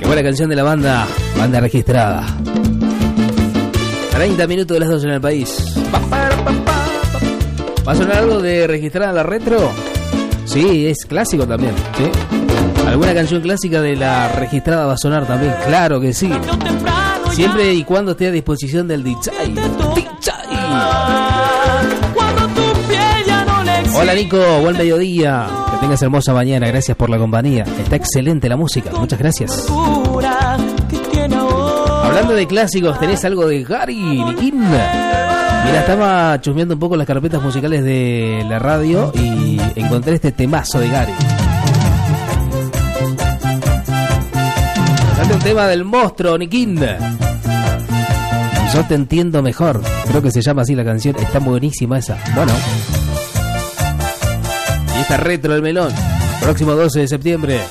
Buena canción de la banda registrada. 30 minutos de las 2 en el país. ¿Va a sonar algo de registrada la retro? Sí, es clásico también, ¿sí? ¿Alguna canción clásica de la registrada va a sonar también? Claro que sí. Siempre y cuando esté a disposición del DJ. Hola Nico, buen mediodía. Que tengas hermosa mañana, gracias por la compañía. Está excelente la música, muchas gracias. Hablando de clásicos, ¿tenés algo de Gary Nikin? Mira, estaba chusmeando un poco las carpetas musicales de la radio y encontré este temazo de Gary. Date un tema del monstruo, Nikin. Yo te entiendo mejor. Creo que se llama así la canción. Está buenísima esa. Bueno. Y esta retro del melón. Próximo 12 de septiembre.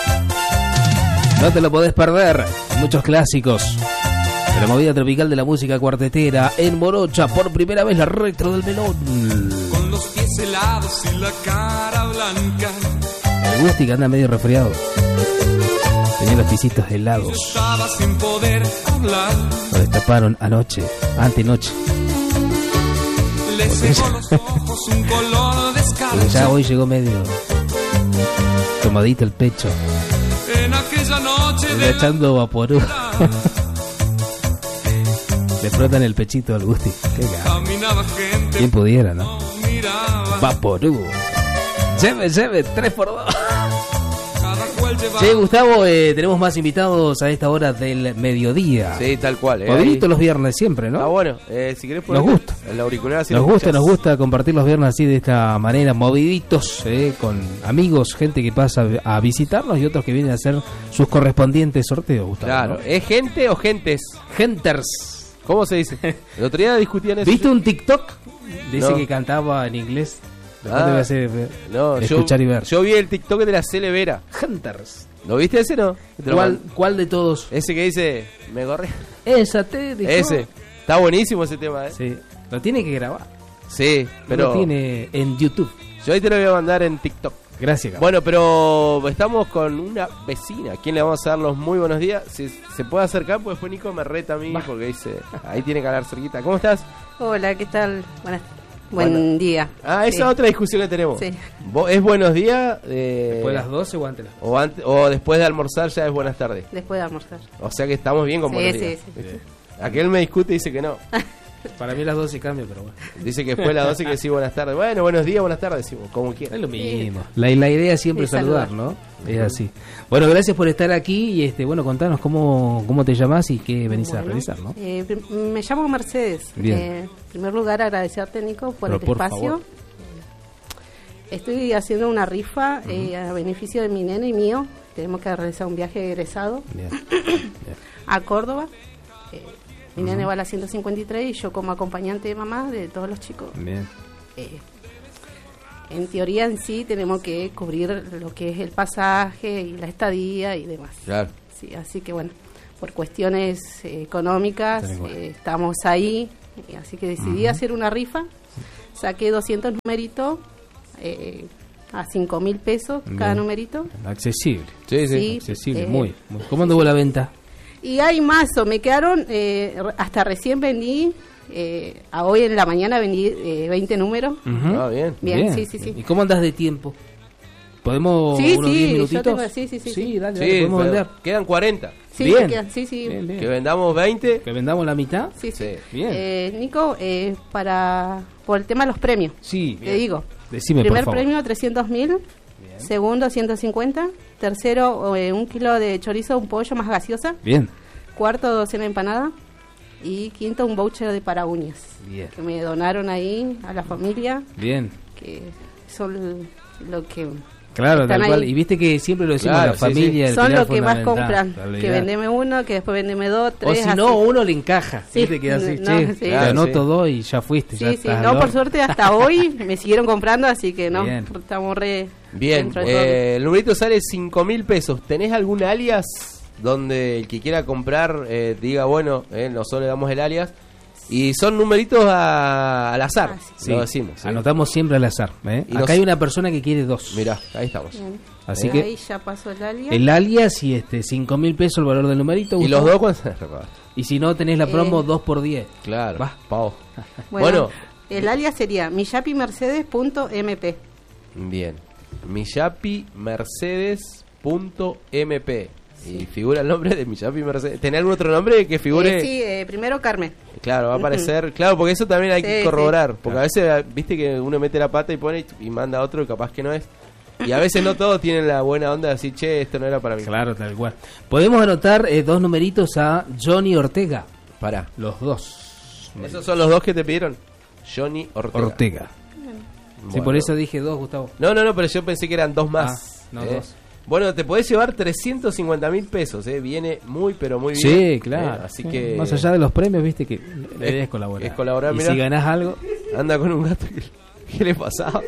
No te lo podés perder. Muchos clásicos de la movida tropical de la música cuartetera. En Morocha, por primera vez la retro del melón. Con los pies helados y la cara blanca. El Gusti que anda medio resfriado. Tenía los pisitos helados. Estaba sin poder hablar. Lo destaparon antenoche. Le cegó los ojos un color descalzo. Porque ya hoy llegó medio tomadito el pecho. En aquella noche está echando vaporú. Le frotan el pechito al Gusti. Qué gato. ¿Quién pudiera, no? Vaporú. Lleve, 3x2. Che, Gustavo, tenemos más invitados a esta hora del mediodía. Sí, tal cual. Movidito los viernes siempre, ¿no? Ah, bueno, si querés poner nos gusta. El auricular así nos gusta compartir los viernes así de esta manera, moviditos, con amigos, gente que pasa a visitarnos y otros que vienen a hacer sus correspondientes sorteos, Gustavo. Claro, ¿no? ¿Es gente o gentes? Genters. ¿Cómo se dice? El otro día discutían eso. ¿Viste un TikTok? Dice No. que cantaba en inglés. Después te voy a hacer escuchar y ver. Yo vi el TikTok de la Cele Vera. Hunters. ¿Lo viste ese, no? ¿Cuál de todos? Ese que dice, me corre. Esa te dijo. Ese. Está buenísimo ese tema, ¿eh? Sí. Lo tiene que grabar. Sí, pero... Lo tiene en YouTube. Yo ahí te lo voy a mandar en TikTok. Gracias, Carlos. Bueno, pero estamos con una vecina. ¿A quién le vamos a dar los muy buenos días? Si se puede acercar, pues después Nico me reta a mí porque dice, ahí tiene que hablar cerquita. ¿Cómo estás? Hola, ¿qué tal? Buen día. Ah, esa es otra discusión que tenemos. Sí. ¿Es buenos días? ¿Después de las 12 o antes? O después de almorzar ya es buenas tardes. Después de almorzar. O sea que estamos bien con buenos días. Sí. Aquel me discute y dice que no. Para mí las 12 cambia, pero bueno. Dice que después de las 12 que sí, buenas tardes. Bueno, buenos días, buenas tardes, decimos, como quieran. Es lo mismo. La idea siempre es saludar, ¿no? Es así. Bueno, gracias por estar aquí y bueno, contanos cómo te llamás y qué venís a realizar, ¿no? Me llamo Mercedes. En primer lugar, agradecerte, Nico, por el espacio. Favor. Estoy haciendo una rifa a beneficio de mi nene y mío. Tenemos que realizar un viaje egresado a Córdoba. Mi nene va a la 153 y yo como acompañante de mamá de todos los chicos. Bien. En teoría en sí tenemos que cubrir lo que es el pasaje y la estadía y demás. Claro. Sí, así que bueno, por cuestiones económicas estamos ahí, así que decidí hacer una rifa. Saqué 200 numeritos a 5.000 pesos cada numerito. Accesible. Sí. Accesible, muy. ¿Cómo anduvo la venta? Y hay mazo, me quedaron, hasta recién vendí, a hoy en la mañana vendí 20 números. Bien, sí. ¿Y cómo andas de tiempo? ¿Podemos unos 10 minutitos? Sí, dale, podemos vender. Quedan 40. Sí, bien. Bien. Que vendamos 20. Que vendamos la mitad. Sí. Bien. Nico, por el tema de los premios. Sí. Te digo. Decime, primer por favor. premio 300.000, segundo 150, tercero 1 kilo de chorizo, un pollo más gaseosa. Bien. Cuarto, docena de empanada. Y quinto, un voucher de para uñas. Bien. Que me donaron ahí a la familia. Bien. Que son lo que... Claro, tal cual. Ahí. Y viste que siempre lo decimos, la familia. Sí. Son los que más compran. Que vendeme uno, que después vendeme 2, 3. O si no, uno le encaja. Sí. Viste que así, te anoto 2 y ya fuiste. Sí. No, por suerte hasta hoy me siguieron comprando, así que no, bien. Estamos re... Bien, el numerito sale 5.000 pesos. ¿Tenés algún alias donde el que quiera comprar diga, bueno, nosotros le damos el alias? Y son numeritos al azar, Sí. lo decimos. ¿sí? Anotamos siempre al azar. Y Acá hay una persona que quiere 2. Mirá, ahí estamos. Bien. Así ¿Eh? que Ahí ya pasó el alias. el alias y 5.000 pesos el valor del numerito. ¿Y Gustavo. los dos cuánto se repagan? Y si no tenés la promo 2 por 10. Claro, Va. pavo. Bueno, Bueno. el alias sería miyapimercedes.mp. Bien. miyapimercedes.mp. Y figura el nombre de Miyapi Mercedes. ¿Tenés algún otro nombre que figure? Sí, primero Carmen. Claro, va a aparecer. Claro, porque eso también hay que Sí, corroborar. sí. Porque a veces, viste que uno mete la pata y pone y manda a otro, capaz que no es. Y a veces no todos tienen la buena onda de decir, che, esto no era para mí. Claro, tal cual. Podemos anotar 2 numeritos a Johnny Ortega. Pará. Los 2. Esos son los dos que te pidieron. Johnny Ortega. Sí, Bueno. por eso dije 2, Gustavo. No, pero yo pensé que eran 2 más. No, 2. Bueno, te podés llevar 350.000 pesos, Viene muy, pero muy bien. Sí, claro. Así que... Más allá de los premios, viste que debes colaborar. es colaborar, y mirá. si ganás algo, Anda con un gato. ¿Qué le pasaba?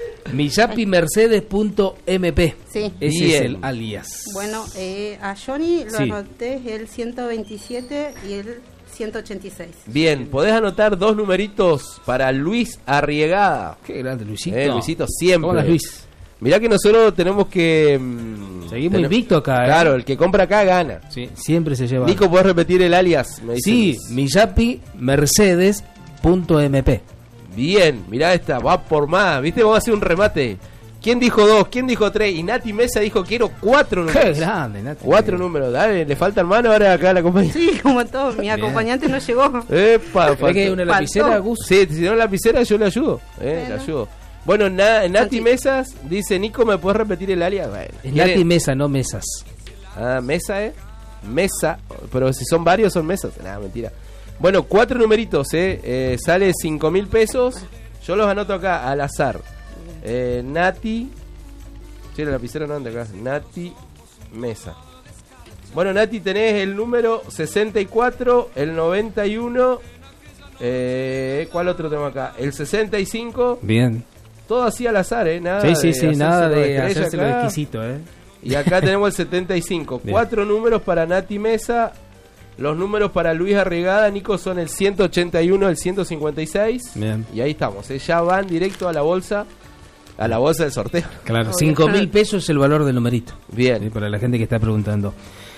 miyapimercedes.mp. Sí. Ese Bien. es el alias. Bueno, a Johnny lo Sí. anoté el 127 y el 186. Bien, podés anotar 2 numeritos para Luis Arriegada. Qué grande, Luisito. Luisito, siempre. ¿Cómo andas, Luis? Mirá que nosotros tenemos que... Seguimos invicto acá, Claro, el que compra acá gana. Sí, siempre se lleva. Nico, ¿podés repetir el alias? Me dice Sí, Luis. miyapimercedes.mp. Bien, mirá esta, va por más. ¿Viste? Vamos a hacer un remate. ¿Quién dijo 2? ¿Quién dijo 3? Y Nati Mesa dijo, quiero 4 Qué números. grande, Nati. 4 números. Dale, le faltan manos ahora acá a la compañía. Sí, como todo, mi acompañante no llegó. Epa, ¿Crees que hay una Faltó. lapicera, Gus? Sí, si no lapicera yo le ayudo. Le Bueno. ayudo. Bueno, Nati Santi. Mesas dice, Nico, ¿me puedes repetir el alias? Bueno, Es ¿quiere? Nati Mesa, no Mesas. Ah, Mesa, Mesa, pero si son varios son mesas. Nada, mentira. Bueno, 4 numeritos, sale 5.000 pesos. Yo los anoto acá al azar. Nati. Sí, la lapicera no anda acá. Nati Mesa. Bueno, Nati, tenés el número 64, el 91. ¿Cuál otro tengo acá? El 65. Bien. Todo así al azar, nada. Sí, nada de hacerse hacerse lo acá. exquisito, Y acá tenemos el 75. Bien. 4 números para Nati Mesa. Los números para Luis Arriegada, Nico, son el 181, el 156. Bien. Y ahí estamos. Ya van directo a la bolsa. A la bolsa del sorteo. Claro, Obvio. 5.000 pesos es el valor del numerito. Bien. Sí, para la gente que está preguntando.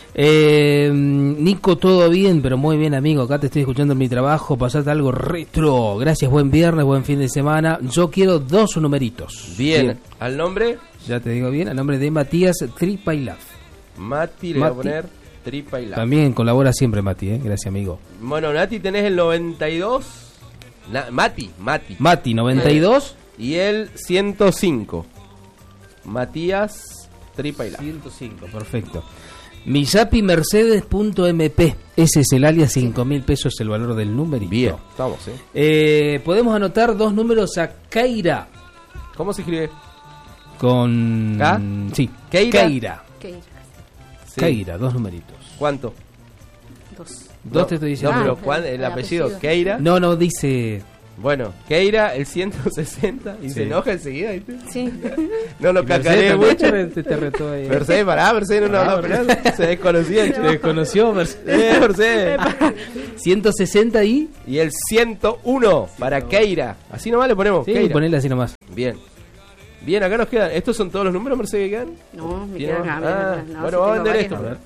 Nico, todo bien, pero muy bien, amigo. Acá te estoy escuchando en mi trabajo. Pasate algo retro. Gracias, buen viernes, buen fin de semana. Yo quiero 2 numeritos. Bien. ¿Al nombre? Ya te digo bien, a nombre de Matías Tripailaf. Mati, le voy a Mati. poner tripa y la. También colabora siempre Mati, gracias, amigo. Bueno, Nati, tenés el 92. Mati. Mati, 92. Y el 105. Matías, tripa y la. 105, perfecto. miyapimercedes.mp. Ese es el alias, 5.000 pesos el valor del numerito. Bien, estamos, Podemos anotar 2 números a Keira. ¿Cómo se escribe? Con... ¿K? Sí, ¿Keira? Keira. Ok, Sí. Keira, 2 numeritos. ¿Cuánto? 2. 2 te estoy diciendo. No, pero Ah, ¿cuál? El apellido, Keira. No, dice... Bueno, Keira, el 160. Y Sí. se enoja enseguida, ¿viste? Sí. No lo cacaré Mercedes mucho. te retó ahí. Mercedes, Mercedes no habla penal. Se desconocía el Te chico. desconoció, Mercedes. Mercedes. 160 y... Y el 101 para Keira. Así nomás le ponemos, Sí, Keira. ponele así nomás. Bien. Bien, acá nos quedan. ¿Estos son todos los números, Mercedes, que quedan? No, me ¿Tiene quedan más? acá. Ah, No, bueno, sí vamos a tengo vender varias. esto. A ver,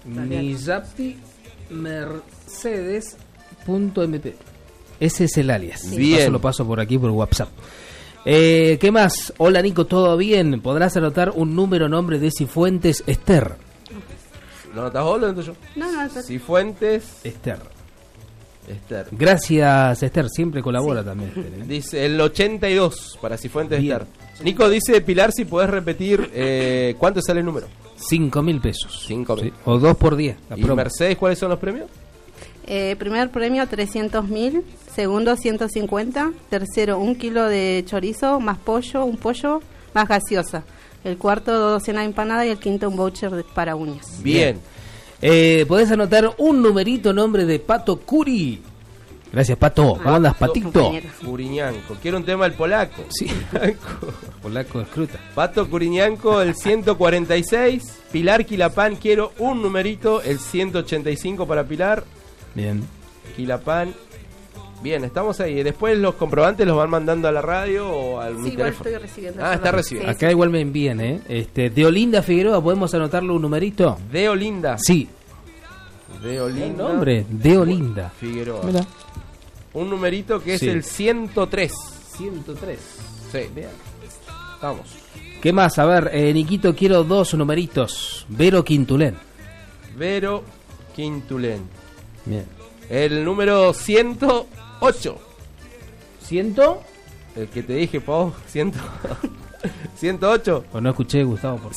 miyapimercedes.mp. Ese es el alias. Bien. Paso, lo paso por aquí por WhatsApp. ¿Qué más? Hola, Nico, ¿todo bien? ¿Podrás anotar un número, nombre de Cifuentes Esther? ¿Lo notas vos o lo noto yo? No, Cifuentes Esther. Esther. Gracias, Esther. Siempre colabora también. Esther, Dice el 82 para Cifuentes Bien. Esther. Nico dice, Pilar, si podés repetir cuánto sale el número. 5.000 pesos. 5.000. Sí. O 2 por 10. La ¿Y promo. Mercedes, cuáles son los premios? Primer premio 300.000, segundo 150, tercero 1 kilo de chorizo, más pollo, un pollo, más gaseosa. El cuarto 2 docenas de empanadas y el quinto un voucher para uñas. Bien. Podés anotar un numerito, nombre de Pato Curi. Gracias, Pato. ¿Cómo andas, Patito? compañero. Curiñanco. Quiero un tema del polaco. Sí. Polaco escruta. Pato Curiñanco, el 146. Pilar Quilapán, quiero un numerito, el 185 para Pilar. Bien. Quilapán, Bien, estamos ahí. Después los comprobantes los van mandando a la radio o al mi Sí, igual teléfono. estoy recibiendo. Ah, está recibiendo. Acá igual me envían, de Olinda Figueroa, ¿podemos anotarle un numerito? De Olinda. Sí. De ¿El Olinda. nombre? De Olinda. Figueroa. Mira. Un numerito que es Sí. el 103. 103. Sí. Vamos. ¿Qué más? A ver, Niquito, quiero dos numeritos. Vero Quintulén. Vero Quintulén. Bien. El número 108. ¿100? El que te dije, Pau. 108. O no escuché, Gustavo, por favor.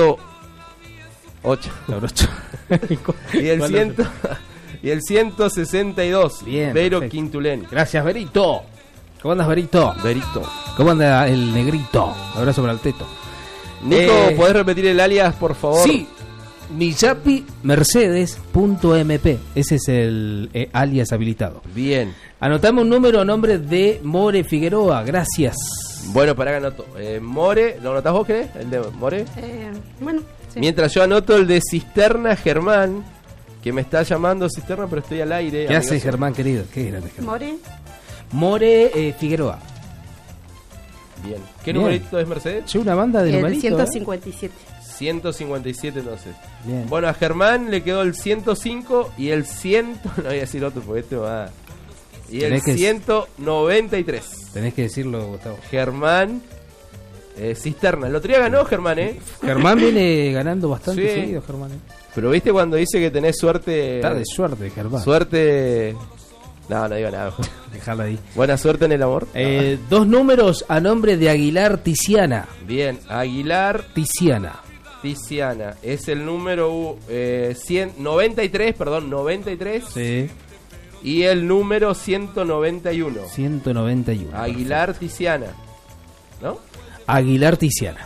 108. La brocha. Y el ¿Cuál 100 y el 162. Bien, Vero perfecto. Quintulén. Gracias, Verito. ¿Cómo andas, Verito? Verito. ¿Cómo anda el negrito? Abrazo para el teto. Nico, ¿podés repetir el alias, por favor? Sí. Miyapi Mercedes.mp. Ese es el alias habilitado. Bien. Anotamos un número a nombre de More Figueroa. Gracias. Bueno, para que anoto. More, ¿lo anotás vos, qué? El de More. Bueno, sí. Mientras yo anoto el de Cisterna Germán, que me está llamando Cisterna, pero estoy al aire. ¿Qué haces, amigazo. Germán, querido? ¿Qué grande, Germán? More, More Figueroa. Bien. ¿Qué Bien. numerito es Mercedes? Che, una banda de el numeritos. 157. 157 entonces. Bien. Bueno, a Germán le quedó el 105 y el 100... No voy a decir otro porque este va... Y el Tenés que- 193. Tenés que decirlo, Gustavo. Germán Cisterna. El otro día ganó Germán, ¿eh? Germán viene ganando bastante Sí. seguido, Germán. Pero viste cuando dice que tenés suerte... Está de suerte, Germán. Suerte... No digo nada. Dejala ahí. Buena suerte en el amor. Dos números a nombre de Aguilar Tiziana. Bien, Aguilar Tiziana. Tiziana. Es el número 93, perdón, 93. Sí. Y el número 191. 191. Aguilar Tiziana. ¿No? Aguilar Tiziana.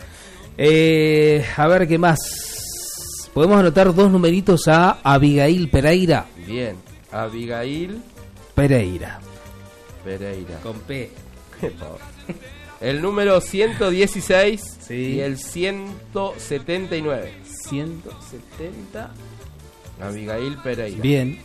A ver, ¿qué más? Podemos anotar dos numeritos a Abigail Pereira. Bien. Abigail Pereira. Pereira. Con P. El número 116 Sí. y el 179. 170. Abigail Pereira. Bien.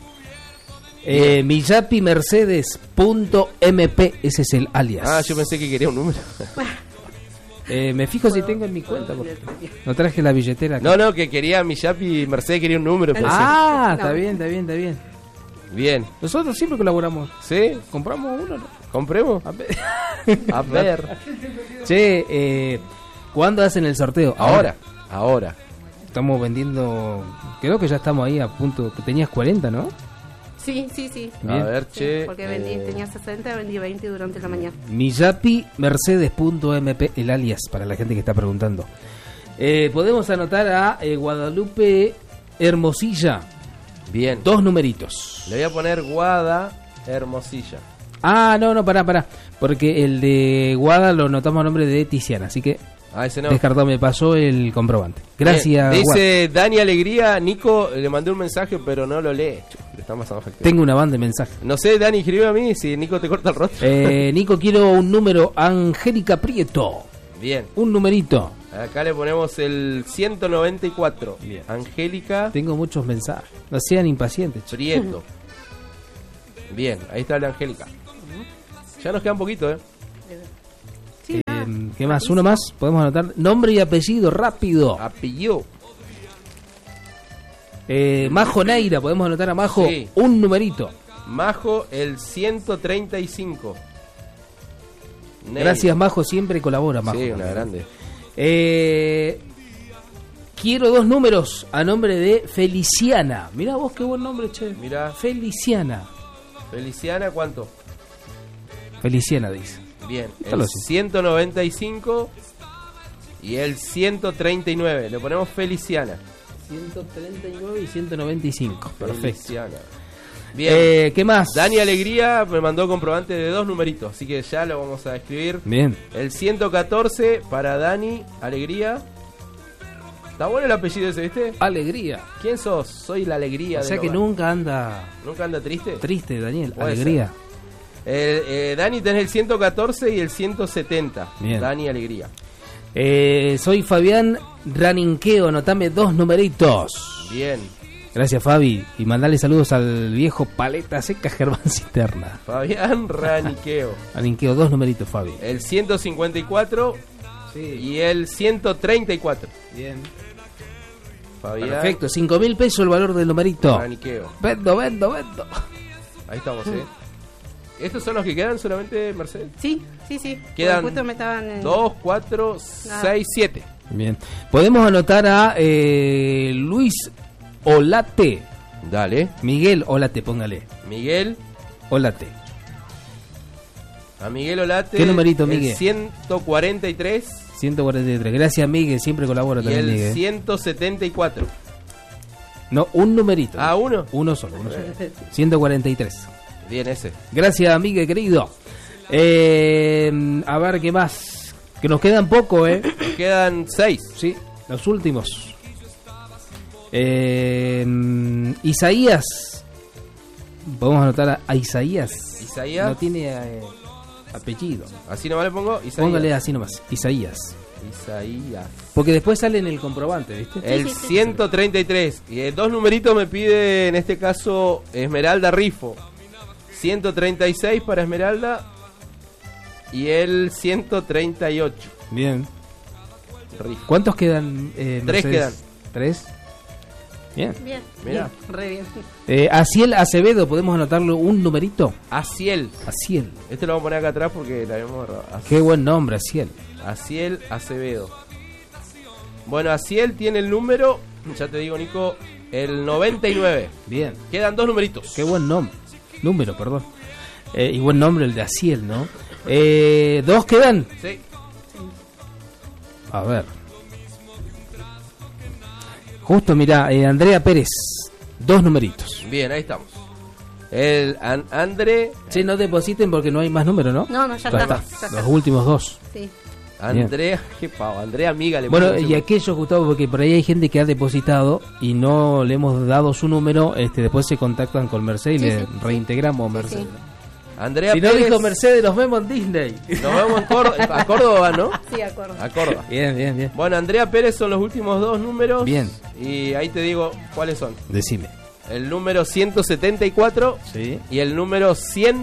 Miyapi Mercedes.mp. Ese es el alias. Ah, yo pensé que quería un número. Me fijo si tengo en mi cuenta. Porque no traje la billetera. acá. No, que quería mi Yapi Mercedes, quería un número. pensé. Ah, No. está bien, está bien, está bien. Bien. Nosotros siempre colaboramos. ¿Sí? Compramos uno, ¿no? ¿Compremos? A ver. A ver. Che, ¿cuándo hacen el sorteo? Ahora. Estamos vendiendo. Creo que ya estamos ahí a punto. Tenías 40, ¿no? Sí. Bien. A ver, Sí, che. porque tenía 60, vendí 20 durante la mañana. Miyapi Mercedes.mp, el alias, para la gente que está preguntando. Podemos anotar a Guadalupe Hermosilla. Bien. Dos numeritos. Le voy a poner Guada Hermosilla. Ah, no, pará. Porque el de Guada lo notamos a nombre de Tiziana, así que Ah, ese no. descartado, me pasó el comprobante. Gracias, Bien. Guada. Dice Dani Alegría, Nico, le mandé un mensaje, pero no lo lee. Le están pasando factura. Tengo una banda de mensajes. No sé, Dani, escribe a mí si Nico te corta el rostro. Nico, quiero un número. Angélica Prieto. Bien. Un numerito. Acá le ponemos el 194. Bien. Angélica Tengo muchos mensajes. No sean impacientes, che. Prieto. Bien, ahí está la Angélica. Ya nos queda un poquito, ¿eh? Sí, nada. ¿Qué más? ¿Uno más? Podemos anotar nombre y apellido, rápido. Apellido. Majo Neira, podemos anotar a Majo. Sí. Un numerito. Majo, el 135. Neira. Gracias, Majo, siempre colabora, Majo. Sí, una grande. Quiero dos números a nombre de Feliciana. Mirá vos, qué buen nombre, che. Mirá. Feliciana. Feliciana, ¿cuánto? Feliciana, dice. Bien, Déjalo el así. 195 y el 139. Le ponemos Feliciana. 139 y 195. Perfecto. Feliciana. Bien. ¿Qué más? Dani Alegría me mandó comprobante de dos numeritos, así que ya lo vamos a escribir. Bien. El 114 para Dani Alegría. ¿Está bueno el apellido ese, viste? Alegría. ¿Quién sos? Soy la alegría. O sea del que hogar. nunca anda ¿Nunca anda triste? triste, Daniel. Puede Alegría. Dani, tenés el 114 y el 170. Bien. Dani Alegría. Soy Fabián Raninqueo. Anotame dos numeritos. Bien. Gracias, Fabi. Y mandale saludos al viejo Paleta Seca Germán Cisterna. Fabián Raniqueo. Alinqueo, 2 numeritos, Fabi. El 154 y el 134. Bien. Fabián Perfecto, 5.000 pesos el valor del numerito. Raniqueo. Vendo. Ahí estamos, ¿Estos son los que quedan solamente, Mercedes? Sí. Quedan Porque justo me estaban en- 2, 4, 6, 7. Bien. Podemos anotar a Luis Olate. Dale. Miguel Olate, póngale. Miguel. Olate. A Miguel Olate. ¿Qué numerito, el Miguel? 143 143. Gracias, Miguel. Siempre colabora y también, el Miguel. 174. No, un numerito. Ah, uno. Uno solo. 143. Bien, ese. Gracias, Miguel, querido. A ver, ¿qué más? Que nos quedan poco, Nos quedan 6. Sí, los últimos. Isaías. Podemos anotar a Isaías. Isaías. No tiene apellido. Así nomás le pongo. Isaías. Póngale así nomás, Isaías. Isaías. Porque después sale en el comprobante, ¿viste? El 133. Y 2 numeritos me pide, en este caso, Esmeralda Rifo. 136 para Esmeralda. Y el 138. Bien. Rifo. ¿Cuántos quedan? 3 Mercedes? quedan. 3. Bien. Bien, Mirá. bien, re bien. Asiel Acevedo, ¿podemos anotarle un numerito? Asiel. Asiel. Este lo vamos a poner acá atrás porque la habíamos agarrado. Qué buen nombre, Asiel. Asiel Acevedo. Bueno, Asiel tiene el número, ya te digo, Nico, el 99. Bien. Quedan 2 numeritos. Qué buen nombre. Número, perdón. Y buen nombre el de Asiel, ¿no? 2 quedan. Sí. A ver. Justo, mira, Andrea Pérez. 2 numeritos. Bien, ahí estamos. El André. Sí, no depositen porque no hay más números, ¿no? No, ya está. Los últimos 2. Sí. Andrea, qué pavo, Andrea Amiga le Bueno, puse y ese- aquellos, Gustavo, porque por ahí hay gente que ha depositado y no le hemos dado su número, después se contactan con Mercedes y Sí, le sí. reintegramos a Mercedes. Andrea Si no Pérez. dijo Mercedes, nos vemos en Disney. Nos vemos en a Córdoba, ¿no? Sí, acuerdo. A Córdoba. Bien, bien, bien. Bueno, Andrea Pérez son los últimos 2 números. Bien. Y ahí te digo cuáles son. Decime. El número 174 Sí. y el número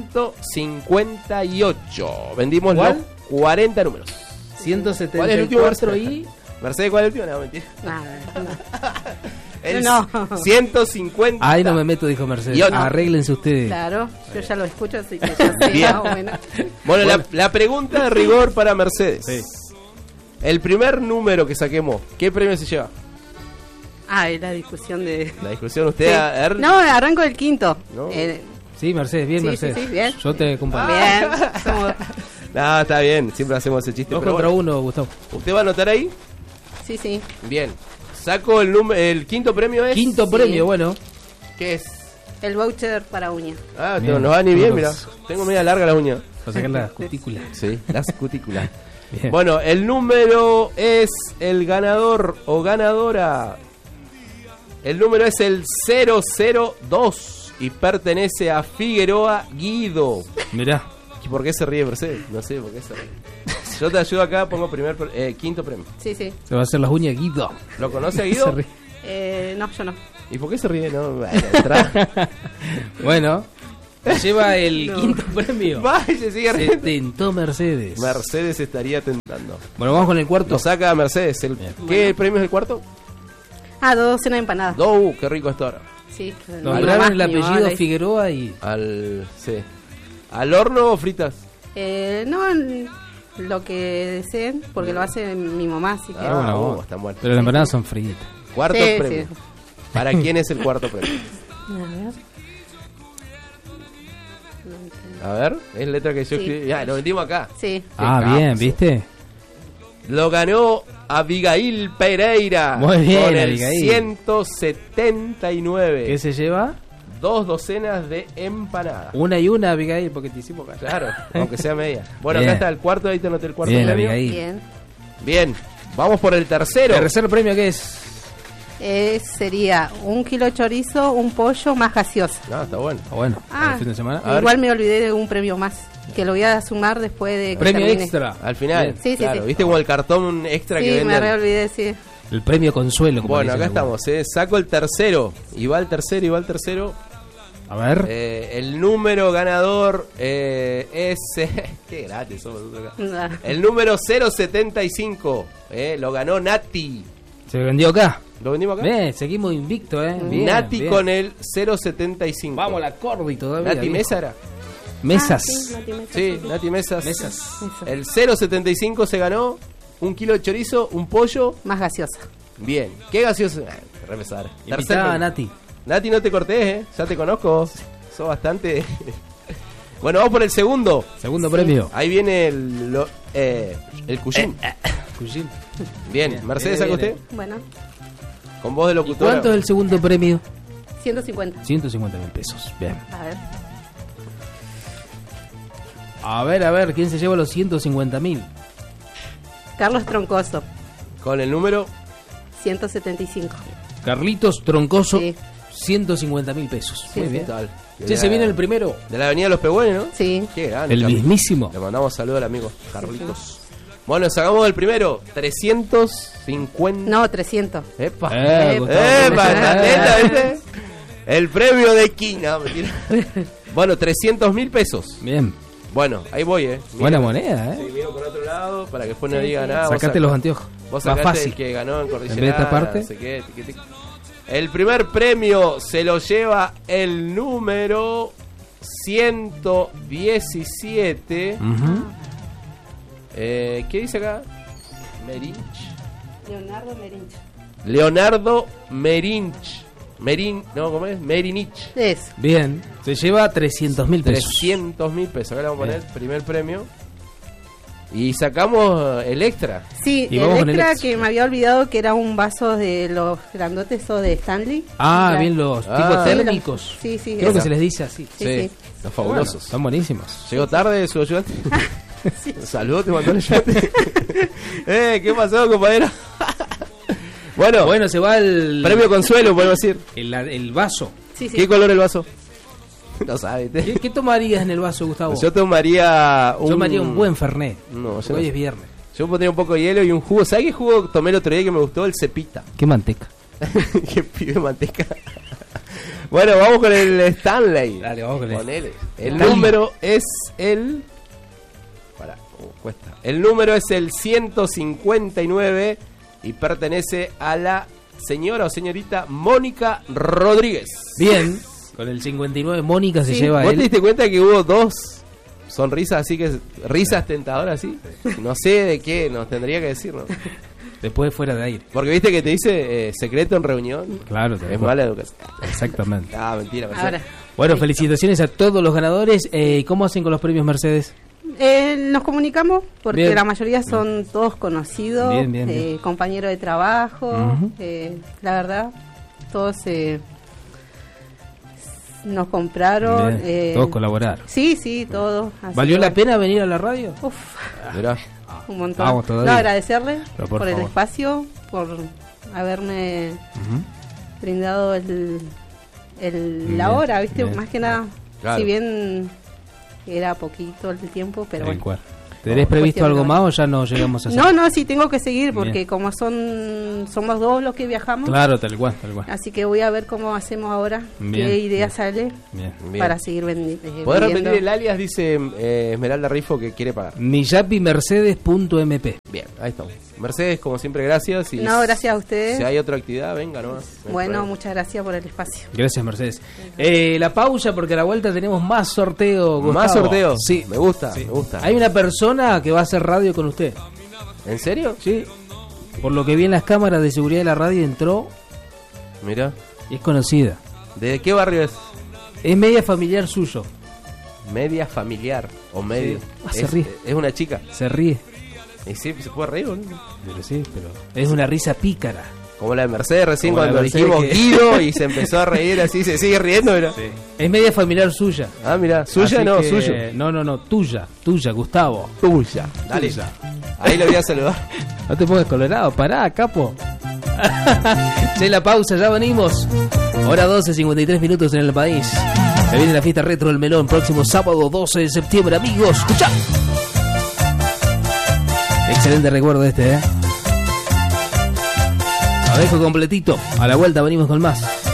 158. Vendimos ¿Cuál? los 40 números. 174 y... Mercedes, ¿cuál es el último? No, mentira. Nada, El No. 150. Ay, no me meto, dijo Mercedes. Y otro. Arréglense ustedes. claro, yo ya lo escucho, así que ya sé Bien. más o menos. Bueno, la pregunta de rigor para Mercedes. Sí. El primer número que saquemos, ¿qué premio se lleva? Ah, es la discusión de... La discusión, usted. Sí. a ver- No, arranco del quinto. No. Sí, Mercedes, bien, Sí, Mercedes. sí, sí, bien. Yo te acompaño. Bien, somos- No, está bien, siempre hacemos ese chiste. 2 pero contra bueno. 1, Gustavo. ¿Usted va a anotar ahí? sí, sí. Bien. Saco el quinto premio es. Quinto Sí. premio, bueno. ¿Qué es? El voucher para uña. Ah, Bien. no va ni bien, mira. Todos. Tengo media larga la uña. Para sacar la cutícula. Sí, las cutículas. Bien. Bueno, el número es el ganador o ganadora. El número es el 002 y pertenece a Figueroa Guido. Mirá. ¿Y por qué se ríe Mercedes? No sé por qué se ríe. Yo te ayudo acá, pongo quinto premio. Sí, sí. Se va a hacer las uñas Guido. ¿Lo conoce a Se Guido? No, yo no. ¿Y por qué se ríe? No, bueno, entra. Bueno, lleva el No. quinto premio. Vaya, sigue Se riendo. tentó Mercedes. Mercedes estaría tentando. Bueno, vamos con el cuarto. Lo saca Mercedes. ¿Qué premio es el cuarto? Ah, 2 docenas de empanadas. Qué rico esto ahora. Sí. Nos mi graban mamá, el mi apellido mamá le- Figueroa y... Sí. ¿Al horno o fritas? No, lo que deseen, porque lo hace mi mamá, así que... Ah, bueno, están buenas. Pero las empanadas son fritas. Cuarto Sí, premio. sí. ¿Para quién es el cuarto premio? A ver. A ver, es letra que yo Sí. escribí. Ya, lo vendimos acá. Sí. Ah, capo, bien, sí. ¿viste? Lo ganó Abigail Pereira. Muy bien, con el Abigail. 179. ¿Qué se lleva? 2 docenas de empanadas. Una y una, Abigail, porque te hicimos callar. Claro, aunque sea media. Bueno, Bien. acá está el cuarto, ahí te anoté el cuarto Bien, premio. Abigail. Bien. Bien, vamos por el tercero. ¿El tercer premio qué es? Sería 1 kilo de chorizo, un pollo más gaseosa. No, está bueno. Ah, bueno, para Ah, el fin de semana. A ver. igual me olvidé de un premio más, que lo voy a sumar después de que Premio termine. extra. Al final, Sí, sí, claro, sí. ¿viste como el cartón extra que Sí, me venden? re olvidé, sí. El premio Consuelo. como Bueno, dicen acá algunos. estamos, saco el tercero. Y va el tercero. A ver. El número ganador es... qué gratis somos nosotros acá. El número 075. Lo ganó Nati. Se vendió acá. ¿Lo vendimos acá? Seguimos invicto, Bien, Nati bien. con el 075. Vamos la Cordy todavía. Nati viejo. Mesa era. Mesas. Sí, Nati Mesas. Mesas. El 075 se ganó 1 kilo de chorizo, un pollo. Más gaseosa. Bien. ¿Qué gaseoso? Re pesada. Invitá a Nati. Nati, no te cortés, ya te conozco. Sos bastante. Bueno, vamos por el segundo. Segundo premio. Ahí viene el Cushing. Cushing. Bien, Mercedes, ¿saca viene. usted? Bueno, Con voz de ¿Y locutora. cuánto es el segundo premio? 150. 150.000 pesos. Bien. A ver. A ver, ¿quién se lleva los 150.000? Carlos Troncoso, Con el número 175. Carlitos Troncoso, Sí. 150.000 pesos. Sí, Muy sí. bien. tal. Che, se viene el primero. De la avenida Los Pehuenes, ¿no? Sí. Qué grande. El Carlitos. mismísimo. Le mandamos saludos al amigo Carlitos. Bueno, sacamos el primero. 350. No, 300. Epa. Gustavo. Epa, la neta, ¿viste? El premio de Quina. Mentira. Bueno, 300.000 pesos. Bien. Bueno, ahí voy, Mira. Buena moneda, Sí, miro por otro lado para que después no diga sí. nada. Vos Sacate saca- los anteojos. Vos Más sacaste fácil. el que ganó en Cordillera. En vez de esta parte. No sé qué, tiqui, tiqui. El primer premio se lo lleva el número 117. Ujú. ¿Qué dice acá? Merinch. Leonardo Merinch. Leonardo Merinch. No, ¿cómo es? Merinich. Es. Bien. Se lleva 300.000 pesos. 300.000 pesos. Acá le vamos a poner primer premio. Y sacamos el extra. Sí, Y vamos el con el extra extra. que me había olvidado que era un vaso de los grandotes o de Stanley. Ah, La- bien, los Ah. tipos Sí, térmicos. Sí, sí. Creo que eso. se les dice así. Sí, sí. Los fabulosos. Bueno, están buenísimos. ¿Llegó tarde su ayudante? Saludos, te mandó el ayudante. ¿Qué pasó, compañero? Bueno, Bueno, se va el premio consuelo, podemos decir. el vaso. Sí, sí. ¿Qué color el vaso? No sabes. ¿Qué tomarías en el vaso, Gustavo? Yo tomaría un... Yo tomaría un buen Fernet. No, yo Hoy no. es viernes. Yo pondría un poco de hielo y un jugo. ¿Sabes qué jugo tomé el otro día que me gustó? El Cepita. ¿Qué manteca? Que pibe manteca. Bueno, vamos con el Stanley. Dale, vamos con el Ponele. El Stanley. número es el... Pará, cuesta. El número es el 159 y pertenece a la señora o señorita Mónica Rodríguez. Bien. Con el 59 Mónica se Sí. lleva ¿Vos te él. diste cuenta que hubo dos sonrisas así que... risas tentadoras así? No sé de qué nos tendría que decir, ¿no? Después fuera de aire. Porque viste que te dice secreto en reunión. Claro, Es mala educación. Exactamente. Ah, mentira. Ahora. Bueno, felicitaciones a todos los ganadores. ¿Cómo hacen con los premios Mercedes? Nos comunicamos porque Bien. la mayoría son todos conocidos, Bien, bien, bien. compañeros de trabajo. Ujú. La verdad, todos nos compraron. Bien, todos colaboraron. Sí, sí, todos. Así ¿Valió que la bueno. pena venir a la radio? Uf, Mirá. un montón. Vamos todavía. No, agradecerle Pero por, por el favor. espacio, por haberme Ujú. brindado la Bien, hora, ¿viste? bien. Más que nada, Claro. si bien era poquito el tiempo, pero Tal bueno. cual. ¿Tenés previsto cuestión algo de- más o ya no llegamos a hacer? No, sí tengo que seguir porque Bien. como somos dos los que viajamos, Claro, tal cual, tal cual. así que voy a ver cómo hacemos ahora, Bien, qué idea bien. sale Bien. Bien. para seguir ¿Podés vendiendo. repetir el alias? Dice Esmeralda Rifo que quiere pagar. miyapimercedes.mp. Bien, ahí estamos. Mercedes, como siempre, gracias. Y No, gracias a ustedes. Si hay otra actividad, venga nomás. No hay Bueno, problema. muchas gracias por el espacio. Gracias, Mercedes. La pausa porque a la vuelta tenemos más sorteo. Gustavo. ¿Más sorteo? Sí. Me gusta, Sí. me gusta. Hay una persona que va a hacer radio con usted. ¿En serio? Sí. Por lo que vi en las cámaras de seguridad de la radio entró Mira. y es conocida. ¿De qué barrio es? Es media familiar suyo. Media familiar o medio. Sí. Ah, se ríe. Es una chica. Se ríe. Y sí, se puede reír, boludo. Pero sí, pero es una risa pícara. Como la de Mercedes recién Como la cuando de Mercedes dijimos que- Guido y se empezó a reír así, se sigue riendo, mira. Es media familiar suya. Ah, mira, suya Así no, que- suyo. No, tuya, Gustavo. Tuya. Dale. Tuya. Ahí lo voy a saludar. No te pongas colorado, pará, capo. Che, la pausa, ya venimos. Hora 12, 53 minutos en el país. Se viene la fiesta retro del Melón, próximo sábado 12 de septiembre, amigos. Escucha. Excelente recuerdo este, Lo dejo completito. A la vuelta venimos con más.